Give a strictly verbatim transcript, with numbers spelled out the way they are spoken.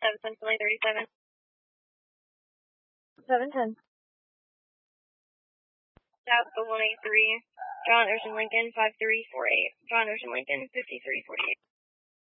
seven ten, Philly thirty-seven. seven ten. South one eight three, John Ocean Lincoln five three four eight. John Ocean Lincoln fifty-three forty-eight.